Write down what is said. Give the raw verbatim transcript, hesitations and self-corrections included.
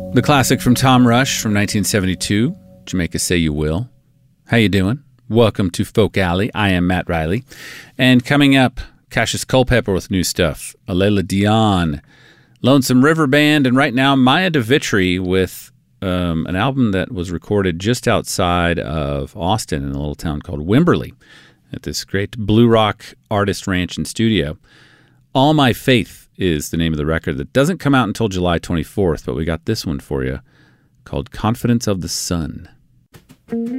The classic from Tom Rush from nineteen seventy-two, Jamaica Say You Will. How you doing? Welcome to Folk Alley. I am Matt Riley. And coming up, Cassius Culpepper with new stuff, Alela Dion, Lonesome River Band, and right now Maya DeVitri with um, an album that was recorded just outside of Austin in a little town called Wimberley at this great blue rock artist ranch and studio. All My Faith is the name of the record that doesn't come out until July twenty-fourth, but we got this one for you called Confidence of the Sun.